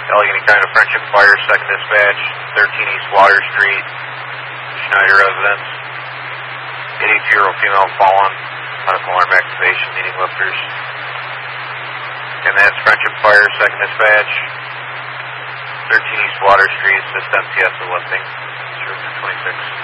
Allegheny County Friendship Fire, 2nd Dispatch, 13 East Water Street, Schneider Residence. 82-year-old female fallen, medical alarm activation, needing lifters. And that's Friendship Fire, 2nd Dispatch, 13 East Water Street, assist MTS of lifting, 026.